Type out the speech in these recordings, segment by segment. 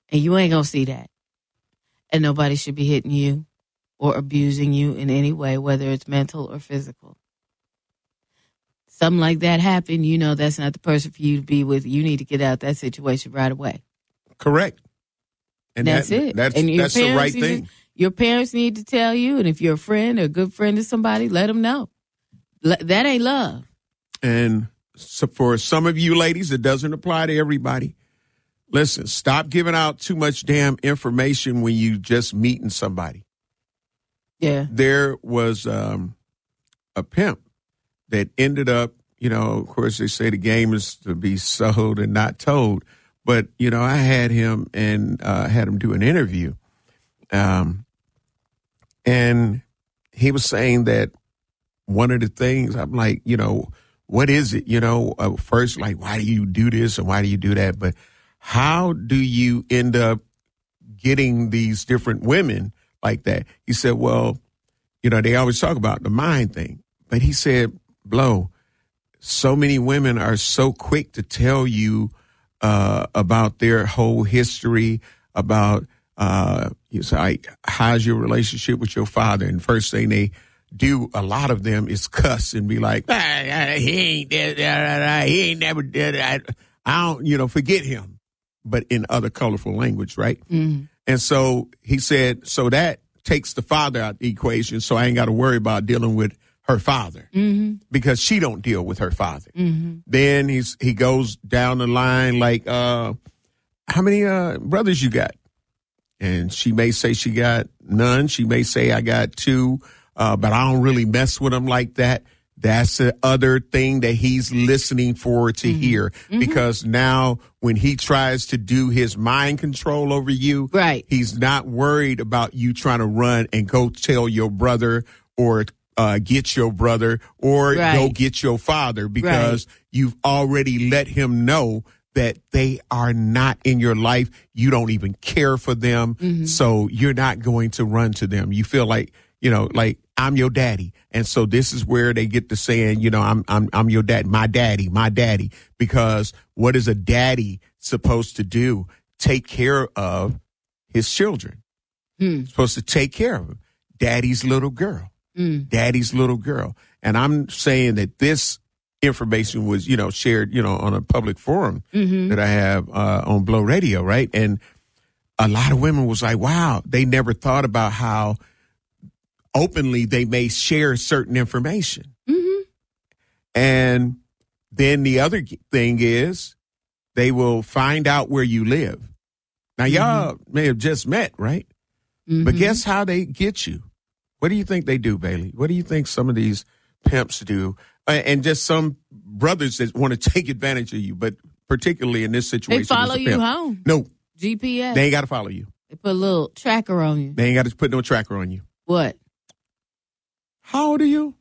And you ain't going to see that. And nobody should be hitting you or abusing you in any way, whether it's mental or physical. Something like that happened, you know that's not the person for you to be with. You need to get out that situation right away. Correct. And that's it. That's the right thing. Your parents need to tell you, and if you're a friend or a good friend to somebody, let them know. That ain't love. And so for some of you ladies, it doesn't apply to everybody. Listen, stop giving out too much damn information when you just meeting somebody. Yeah. There was a pimp that ended up, of course, they say the game is to be sold and not told. But, I had him and had him do an interview. And he was saying that one of the things, I'm like, what is it? First, like, why do you do this and why do you do that? But how do you end up getting these different women like that? He said, well, they always talk about the mind thing. But he said, Blow, so many women are so quick to tell you about their whole history, about like, how's your relationship with your father? And first thing they do, a lot of them, is cuss and be like, he ain't never did that. I don't, forget him. But in other colorful language, right? Mm-hmm. And so he said, so that takes the father out the equation, so I ain't got to worry about dealing with her father, because she don't deal with her father. Then he goes down the line like, how many brothers you got? And she may say she got none. She may say I got 2, but I don't really mess with them like that. That's the other thing that he's listening for to hear, because now when he tries to do his mind control over you, right, he's not worried about you trying to run and go tell your brother or get your brother or go get your father, because you've already let him know that they are not in your life. You don't even care for them. So you're not going to run to them. You feel like, like, I'm your daddy. And so this is where they get to saying, I'm your dad, my daddy, because what is a daddy supposed to do? Take care of his children. Supposed to take care of them. Daddy's little girl. Daddy's little girl. And I'm saying that this information was, shared, on a public forum that I have on Blow Radio, right? And a lot of women was like, wow, they never thought about how openly they may share certain information. And then the other thing is they will find out where you live. Now, y'all may have just met, right? But guess how they get you? What do you think they do, Bailey? What do you think some of these pimps do? And just some brothers that want to take advantage of you, but particularly in this situation. They follow you home. No. GPS. They ain't got to follow you. They put a little tracker on you. They ain't got to put no tracker on you. What? How old are you?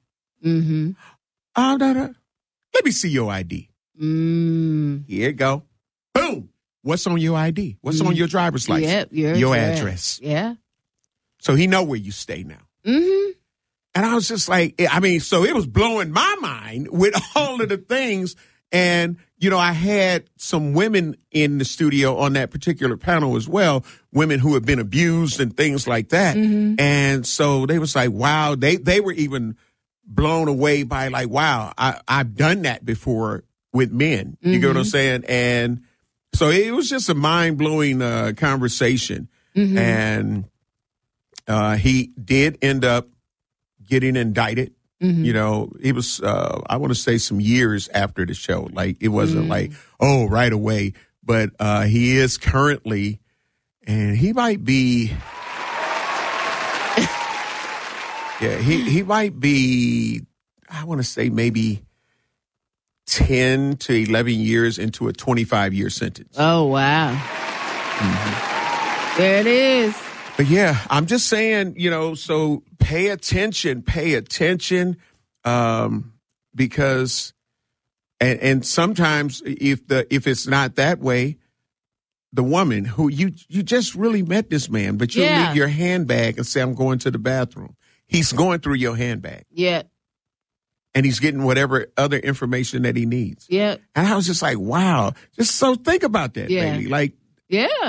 Let me see your ID. Here you go. Boom. What's on your ID? What's on your driver's license? Yep, your address. Yeah. So he know where you stay now. And I was just like, so it was blowing my mind with all of the things. And, I had some women in the studio on that particular panel as well, women who have been abused and things like that. And so they was like, wow, they were even blown away by like, wow, I've done that before with men. You get what I'm saying? And so it was just a mind-blowing conversation. And he did end up getting indicted. It was, I want to say some years after the show. Like, it wasn't like, right away. But he is currently, and he might be, he might be, I want to say maybe 10 to 11 years into a 25-year sentence. Oh, wow. There it is. But yeah, I'm just saying, so pay attention, because, and sometimes if it's not that way, the woman who you just really met this man, but you leave your handbag and say, I'm going to the bathroom. He's going through your handbag. Yeah. And he's getting whatever other information that he needs. Yeah. And I was just like, wow. Just so think about that, baby. Like, yeah.